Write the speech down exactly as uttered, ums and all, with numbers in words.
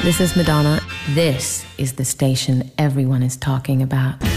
This is Madonna. This is the station everyone is talking about.